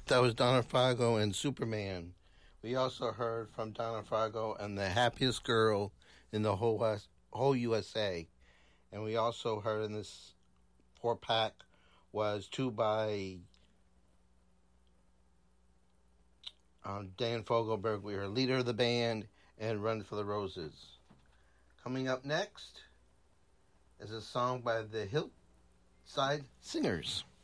That was Donna Fargo and Superman. We also heard from Donna Fargo and The Happiest Girl in the whole USA. And we also heard in this 4-pack was two by Dan Fogelberg. We are leader of the band and Run for the Roses. Coming up next is a song by the Hillside Singers.